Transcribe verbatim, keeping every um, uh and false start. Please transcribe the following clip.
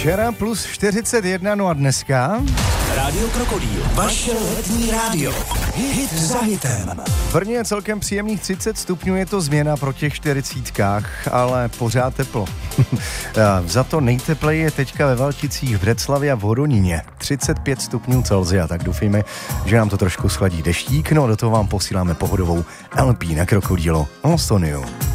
Včera plus čtyřicet jedna, no a dneska? Rádio Krokodýl, vaše letní rádio. Hit za hitem. V Brně je celkem příjemných třicet stupňů, je to změna pro těch čtyřicítkách, ale pořád teplo. Za to nejtepleji je teďka ve Valticích, v Břeclavi a v Hodoníně. třicet pět stupňů Celsia, tak doufejme, že nám to trošku schladí deštík, no a do toho vám posíláme pohodovou el pé na Krokodýlu. Ostoniu.